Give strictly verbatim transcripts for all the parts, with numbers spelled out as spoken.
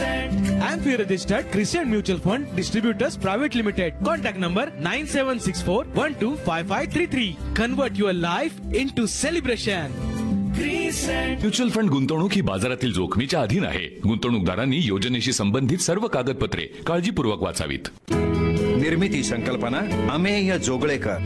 Amphi registered Christian Mutual Fund Distributors Private Limited. Contact number nine seven six four one two five five three three. Convert your life into celebration. Mutual fund गुंतवणूक ही बाजारातील जोखमीच्या अधीन आहे. गुंतवणूकदारांनी योजनेशी संबंधित सर्व कागदपत्रे काळजीपूर्वक वाचावीत. निर्मिती संकल्पना अमेय जोगळेकर.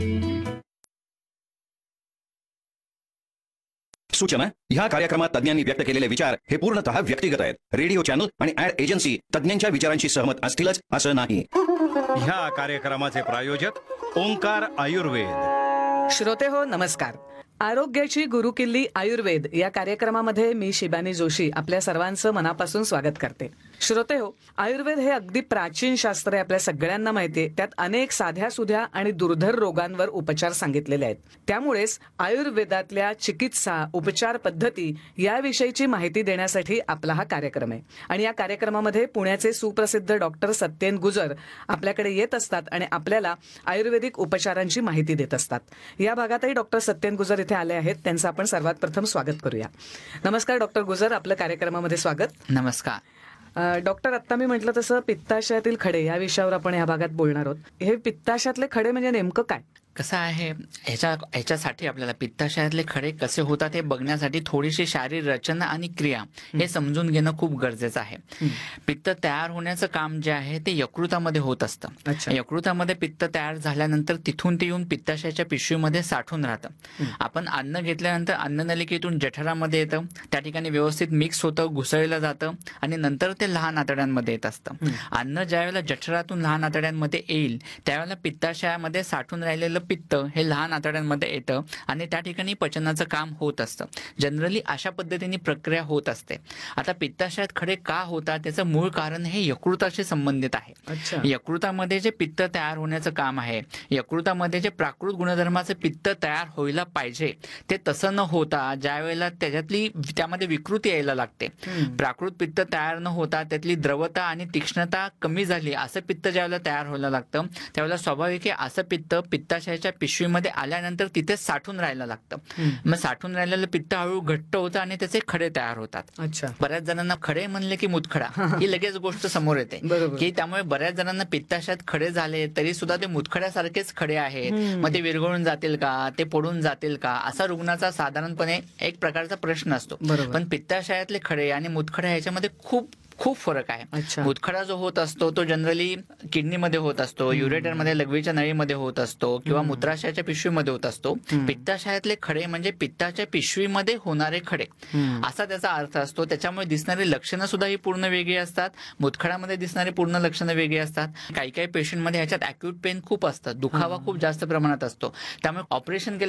सूचना ह्या कार्यक्रमात तज्ञांनी व्यक्त केलेले विचार हे पूर्णतः व्यक्तिगत आहेत. रेडिओ चॅनल आणि ऍड एजन्सी तज्ञांच्या विचारांशी सहमत असतीलच असं नाही. ह्या कार्यक्रमाचे प्रायोजक ओंकार आयुर्वेद. श्रोते हो, नमस्कार. आरोग्याची गुरुकिल्ली आयुर्वेद या कार्यक्रमामध्ये मी शिबानी जोशी आपल्या सर्वांचं मनापासून स्वागत करते. श्रोते हो, आयुर्वेद हे अगदी प्राचीन शास्त्र आहे, आपल्या सगळ्यांना माहिती आहे. त्यात अनेक साध्या सुध्या आणि दुर्धर रोगांवर उपचार सांगितलेले आहेत. त्यामुळेच आयुर्वेदातल्या चिकित्सा उपचार पद्धती याविषयीची माहिती देण्यासाठी आपला हा कार्यक्रम आहे. आणि या कार्यक्रमामध्ये पुण्याचे सुप्रसिद्ध डॉक्टर सत्येन गुजर आपल्याकडे येत असतात आणि आपल्याला आयुर्वेदिक उपचारांची माहिती देत असतात. या भागातही डॉक्टर सत्येन गुजर इथे आले आहेत. त्यांचं आपण सर्वात प्रथम स्वागत करूया. नमस्कार डॉक्टर गुजर, आपलं कार्यक्रमामध्ये स्वागत. नमस्कार डॉक्टर. आत्ता मी म्हटलं तसं पित्ताशयातील खडे या विषयावर आपण या भागात बोलणार आहोत. हे पित्ताशयातले खडे म्हणजे नेमकं काय? कसं आहे, ह्याच्या ह्याच्यासाठी आपल्याला पित्ताशयातले खडे कसे होतात हे बघण्यासाठी थोडीशी शारीरिक रचना आणि क्रिया हे समजून घेणं खूप गरजेचं आहे. पित्त तयार होण्याचं काम जे आहे ते यकृतामध्ये होत असतं. यकृतामध्ये पित्त तयार झाल्यानंतर तिथून ते येऊन पित्ताशयाच्या पिशवीमध्ये साठून राहतं. आपण अन्न घेतल्यानंतर अन्ननलिकेतून जठरामध्ये येतं, त्या ठिकाणी व्यवस्थित मिक्स होतं, घुसळलं जातं आणि नंतर ते लहान आतड्यांमध्ये येत असतं. अन्न ज्यावेळेला जठरातून लहान आतड्यांमध्ये येईल त्यावेळेला पित्ताशयामध्ये साठून राहिलेलं पित्त हे लहान आतड्यांमध्ये येतं आणि त्या ठिकाणी पचनाचं काम होत असतं. जनरली अशा पद्धतीने प्रक्रिया होत असते. आता पित्ताशयात खडे का होतात त्याचं मूळ कारण हे यकृताशी संबंधित आहे. यकृतामध्ये जे पित्त तयार होण्याचं काम आहे, यकृतामध्ये जे प्राकृत गुणधर्माचं पित्त तयार व्हायला पाहिजे ते तसं न होता ज्या वेळेला त्याच्यातली त्यामध्ये विकृती यायला लागते, प्राकृत पित्त तयार न होता त्यातली द्रवता आणि तीक्ष्णता कमी झाली, असं पित्त ज्यावेळेला तयार व्हायला लागतं त्यावेळेला स्वाभाविक आहे असं पित्त पित्ताशयाच्या पिशवीमध्ये आल्यानंतर तिथे साठून राहायला लागतं. मग साठून राहिलेलं पित्त हळूहळू घट्ट होतं आणि त्याचे खडे तयार होतात. अच्छा. बऱ्याच जणांना खडे म्हणले की मुतखडा ही लगेच गोष्ट समोर येते की त्यामुळे बऱ्याच जणांना पित्ताशयात खडे झाले तरी सुद्धा ते मुतखड्यासारखेच खडे आहेत. मग ते विरघळून जातील का, ते पडून जातील का, असा रुग्णाचा साधारणपणे एक प्रकारचा प्रश्न असतो. पण पित्ताशयातले खडे आणि मुतखड्या ह्याच्यामध्ये खूप खूप फरक आहे. मुतखडा जो होत असतो तो जनरली किडनीमध्ये होत असतो, युरेटरमध्ये लघवीच्या नळीमध्ये होत असतो किंवा मूत्राशयाच्या पिशवीमध्ये होत असतो. पित्ताशयातले खडे म्हणजे पित्ताच्या पिशवीमध्ये होणारे खडे असा त्याचा अर्थ असतो. त्याच्यामुळे दिसणारी लक्षणं सुद्धा ही पूर्ण वेगळी असतात. मुतखड्यामध्ये दिसणारी पूर्ण लक्षणं वेगळी असतात. काही काही पेशंटमध्ये ह्याच्यात अॅक्यूट पेन खूप असतं, दुखावा खूप जास्त प्रमाणात असतो. त्यामुळे ऑपरेशन केलं